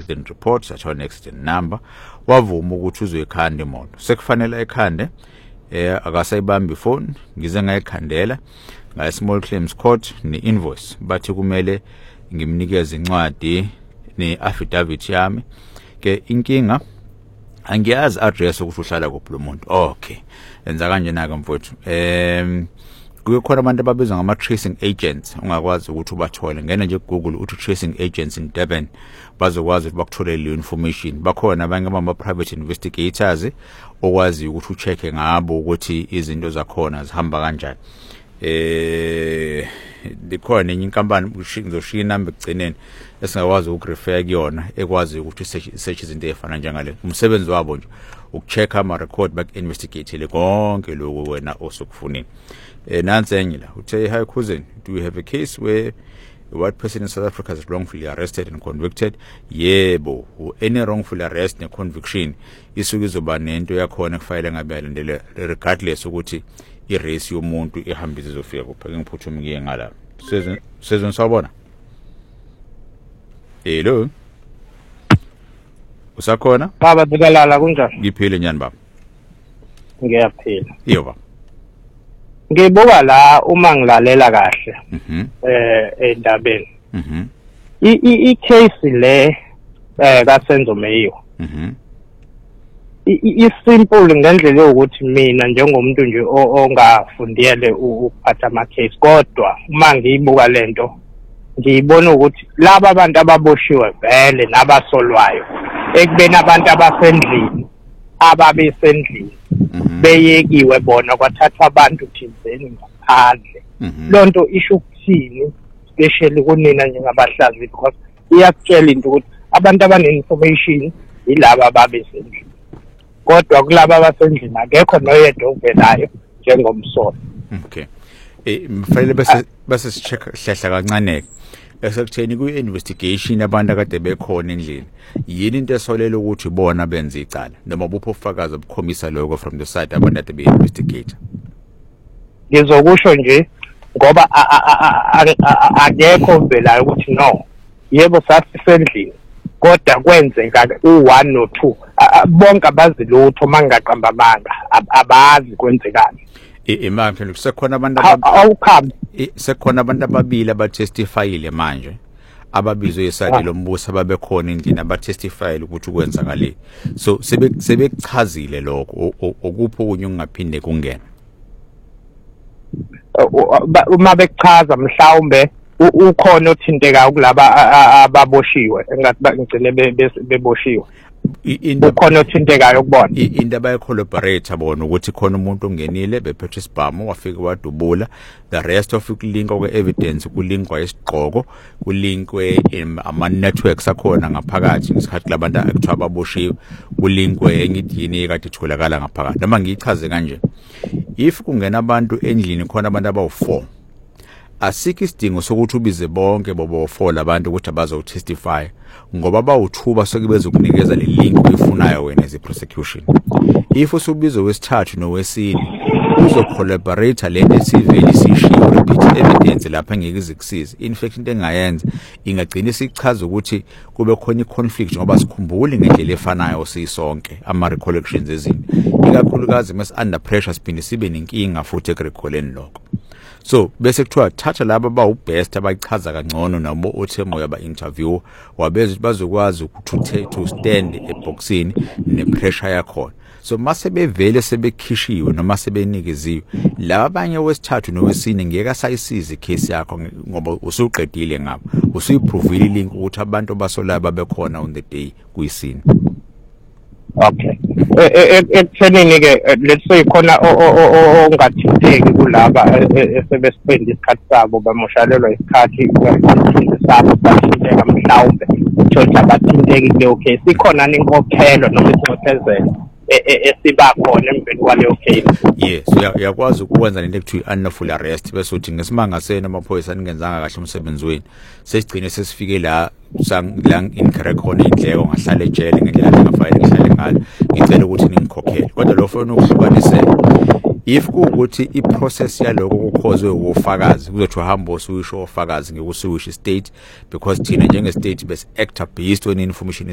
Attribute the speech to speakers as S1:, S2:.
S1: accident report, sathola ne-accident number, wavuma ukuthi uzoyikhanda imoto. Sekufanele ekhande, akasayibambi ifoni, ngize ngayikhandela small claims court ne-invoice. Bathi kumele ngimnikeze incwadi ne-affidavit yami. Ke inkinga, angiyazi address ukuthi uhlala kuphi lo muntu. Okay, enza kanjena-ke mfowethu. Kukhona abantu ababizwa ngama-tracing agents, ungakwazi ukuthi ubathole. Ngena nje Google uthi tracing agents in Durban, bazokwazi ukuthi bakuthole leyo information. Bakhona abanye ama-private investigators okwazi ukuthi uchecke ngabo ukuthi izinto zakhona zihamba kanjani. Likhona enye inkampani ngizoshiya inamba ekugcineni esingakwazi ukurefer kuyona ekwazi ukuthi search izinto ezifana njengale. Umsebenzi wabo nje ukuchecka ama-record baku-investigate konke lokho wena osukufunile. Nansi enye la uthe, hi cousin, do you have a case where a white person in South Africa is wrongfully arrested and convicted? Yebo, any wrongful arrest ne conviction isuke izoba nento yakhona kufanele ngabe yalandela regardless ukuthi irace yomuntu ihambise izofika kuphi. Ngiphuthuma ngiye ngala. Sezon sawubona. Hello. Usakhona?
S2: Baba zikalala kunjani?
S1: Ngiphile nyani baba.
S2: Ngiyaphila.
S1: Yebo baba.
S2: Ngibuka la uma ngilalela kahle endabeni. I case le kaSenzo Meyiwa. Isimple ngendlela yokuthi mina njengomuntu nje ongafundele ukuphatha ama case, kodwa uma ngiyibuka lento ngiyibona ukuthi laba abantu ababoshiwe vele nabasolwayo ekubeni abantu abasendlini ababesendlini beyekiwe bona kwathathwa abantu thizeni ngaphandle. Lonto isho ukuthini especially kunina njengabahlazi, because iyakutshela into ukuthi abantu abane-information yilaba ababesendlini, kodwa kulaba abasendlini akekho noyedwa ovelayo njengomsolo.
S1: Okay. Mfanele bese sicheck hlahla kancane esekutheni ku-investigation abantu akade bekhona endlini, yini into esolela ukuthi bona benze icala noma bupho ufakazi obukhomisa lokho from the side abantu ade be-investigate?
S2: Ngizokusho nje ngoba akekho ovelayo ukuthi no, yebo sasisendlini kodwa kwenzeka u1 no2, bonke abazi lutho mangaqamba amanga abazi kwenzekani.
S1: Manje kusekhona abantu sekhona abantu ababili abatestifyile manje ababizwe isadi lombuso ababekhona endlini abatestifyile ukuthi kwenzakale. So sebekuchazile lokho okupho kunye ungaphinde kungena.
S2: Uma bekuchaza mhlawumbe ukhona othinteka kulaba ababoshiwe engathi ngicine beboshiwe. Ukhona othintekayo ukubona
S1: into abayicollaborate bona ukuthi khona umuntu ongenile bephethe isibhamu wafika wadubula, the rest of ukulinka kwe-evidence kulinkwa isigqoko, kulinkwe ama-networks akhona ngaphakathi ngesikhathi labantu akuthiwa baboshiwe, kulinkwe engidini ekade itholakala ngaphakathi. Noma ngiyichaze kanje, if kungena abantu endlini khona abantu abawu4, asikho isidingo sokuthi ubize bonke bobo 4 labantu ukuthi abazotestify, ngoba bawuthuba sokubeza ukunikeza le link oyifunayo wena as a prosecution. If usubiza wesithathu nowesine uzocollaborate lento esiveli sishiyo repeat evidence lapha ngeke izikusize. In fact into engayenza ingagcina isichaza ukuthi kube khona iconflict ngoba sikhumbule ngendlela efanayo sisonke ama recollections ezinto, ikakhulukazi mas under pressure siphinde sibe nenkinga futhi ekurecalleni lokho. So bese kuthiwa thatha laba bawubest abayichaza kangcono nabo othemo yaba interview wabeza bazokwazi ukuthi to stand eboxini nepressure yakhona. So mase bevele sebekhishiwe noma sebenikeziwe, laba abanye wesithathu nowesine ngeke asayisize case yakho ngoba usuqedile ngabo, usuyiprovile link ukuthi abantu basola babekhona on the day kuyisini.
S2: Okay. Ekuthenini ke let's say khona ongathinteki kulaba esebespend isikhathi sabo bamoshalelwa isikhathi sabo bathinteka mhlawumbe uthola abathinteki kuleyo case, ikhona inkokhelo noma isinxephezelo esiba khona emveni kwaleyo case.
S1: Yes, uyakwazi ukwenza lento ekuthiwa unlawful arrest bese uthi ngesimanga sena amaphoyisa aningenzanga kahle umsebenzi wenu, sesigcine sesifike la incorrect khona indleko ngahlala ejele ngendlela engafanele ngihlale ngalo, ngicela ukuthi ningikhokhele. Kodwa lo fona ukuhlukanisela if kuukuthi iprocess yaloko kukhozwe ufakazi kuzothi uhamba usuyisho ufakazi ngeke usuyisho state, because thina njenge state bese actor based on information